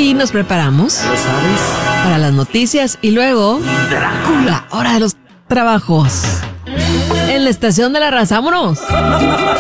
y nos preparamos ¿Lo sabes? para las noticias y luego Drácula. la hora de los trabajos. En la estación de la raza, vámonos.